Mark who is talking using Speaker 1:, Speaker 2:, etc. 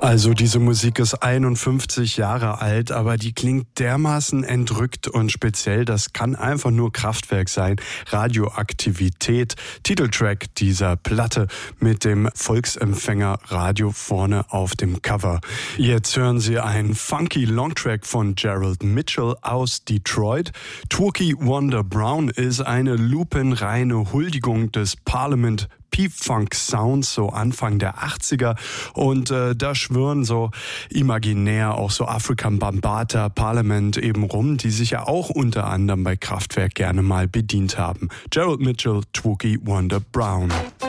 Speaker 1: Also diese Musik ist 51 Jahre alt, aber die klingt dermaßen entrückt und speziell. Das kann einfach nur Kraftwerk sein. Radioaktivität, Titeltrack dieser Platte mit dem Volksempfänger Radio vorne auf dem Cover. Jetzt hören Sie einen funky Longtrack von Gerald Mitchell aus Detroit. Twookie Wonder Brown ist eine lupenreine Huldigung des Parliament P-Funk Sounds, so Anfang der 80er. Und da schwören so imaginär auch so African Bambaataa, Parliament eben rum, die sich ja auch unter anderem bei Kraftwerk gerne mal bedient haben. Gerald Mitchell, Twookie Wonder Brown.